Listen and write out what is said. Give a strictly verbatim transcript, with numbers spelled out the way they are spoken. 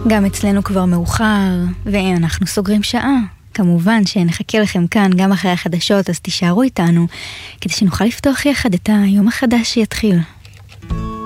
גם אצלנו כבר מאוחר, ואנחנו סוגרים שעה. כמובן שנחכה לכם כאן גם אחרי החדשות, אז תישארו איתנו, כדי שנוכל לפתוח יחד את היום החדש שיתחיל.